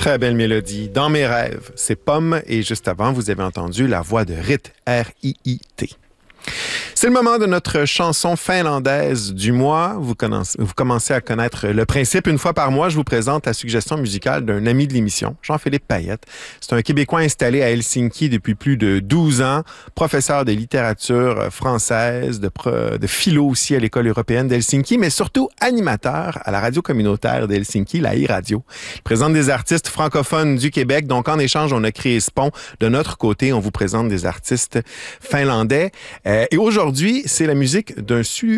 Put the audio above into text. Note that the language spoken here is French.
Très belle mélodie. Dans mes rêves, c'est Pomme. Et juste avant, vous avez entendu la voix de Rit, R-I-I-T. C'est le moment de notre chanson finlandaise du mois. Vous commencez à connaître le principe. Une fois par mois, je vous présente la suggestion musicale d'un ami de l'émission, Jean-Philippe Payette. C'est un Québécois installé à Helsinki depuis plus de 12 ans, professeur de littérature française, de philo aussi à l'École européenne d'Helsinki, mais surtout animateur à la radio communautaire d'Helsinki, la e-radio. Il présente des artistes francophones du Québec. Donc, en échange, on a créé ce pont. De notre côté, on vous présente des artistes finlandais. Et aujourd'hui, c'est la musique d'un